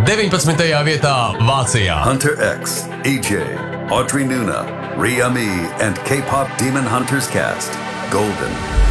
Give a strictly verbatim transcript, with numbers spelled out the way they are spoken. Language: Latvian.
deviņpadsmitajā vietā Vācijā. Hunter X, E J, Audrey Nuna, Rhea Me, and K-pop Demon Hunters cast, Golden.